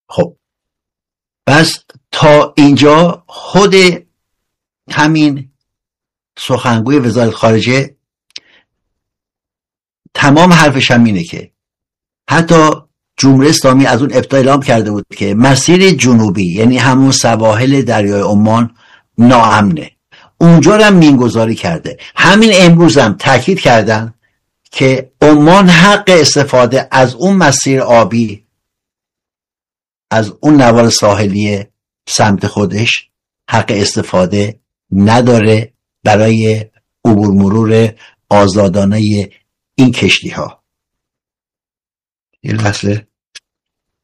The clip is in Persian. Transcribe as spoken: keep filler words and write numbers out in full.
خب پس تا اینجا خود همین سخنگوی وزارت خارجه تمام حرفش هم اینه که حتی جمهوری اسلامی از اون ابتدا اعلام کرده بود که مسیر جنوبی یعنی همون سواحل دریای عمان ناامنه، اونجا رو هم مینگذاری کرده. همین امروز هم تاکید کردن که عمان حق استفاده از اون مسیر آبی، از اون نوار ساحلی سمت خودش حق استفاده نداره برای عبور مرور آزادانه این کشتی ها. یه لحظه